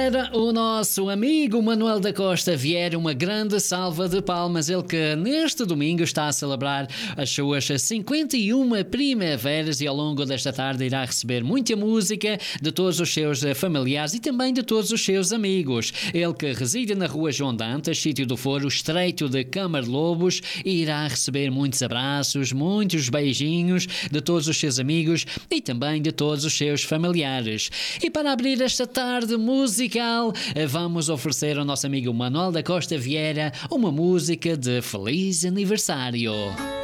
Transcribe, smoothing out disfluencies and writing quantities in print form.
Para o nosso amigo Manuel da Costa Vieira, uma grande salva de palmas, ele que neste domingo está a celebrar as suas 51 primaveras e ao longo desta tarde irá receber muita música de todos os seus familiares e também de todos os seus amigos. Ele que reside na rua João Dantas, sítio do Foro, estreito de Câmara de Lobos, irá receber muitos abraços, muitos beijinhos de todos os seus amigos e também de todos os seus familiares. E para abrir esta tarde musical, vamos oferecer ao nosso amigo Manuel da Costa Vieira uma música de feliz aniversário.